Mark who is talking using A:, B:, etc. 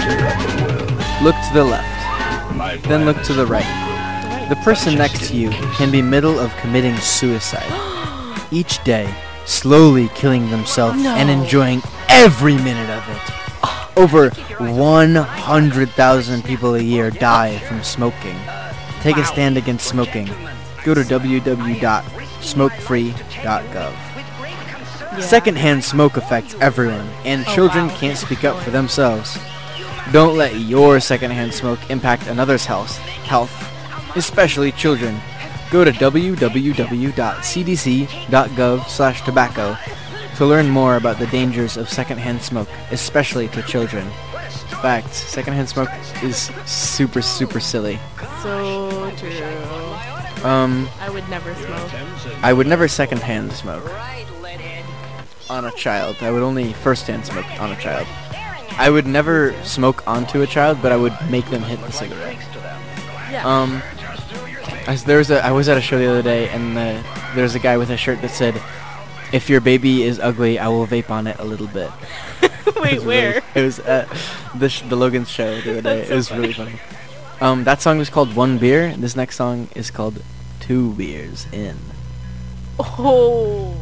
A: Look to the left. Then look to the right. The person next to you can be middle of committing suicide. Each day, slowly killing themselves and enjoying every minute of it. Over 100,000 people a year die from smoking. Take a stand against smoking. Go to www.smokefree.gov. Secondhand smoke affects everyone, and children can't speak up for themselves. Don't let your secondhand smoke impact another's health, especially children. Go to www.cdc.gov/tobacco to learn more about the dangers of secondhand smoke, especially to children. Fact, secondhand smoke is super, super silly.
B: So true. I would never smoke.
A: I would never secondhand smoke on a child. I would only firsthand smoke on a child. I would never smoke onto a child, but I would make them hit the cigarette.
B: Yeah.
A: I was at a show the other day, and there's a guy with a shirt that said, "If your baby is ugly, I will vape on it a little bit."
B: Wait, where?
A: It was at the Logan's show the other day.
B: That's
A: It was
B: so
A: really funny. That song was called One Beer. This next song is called 2 Beers In.
B: Oh.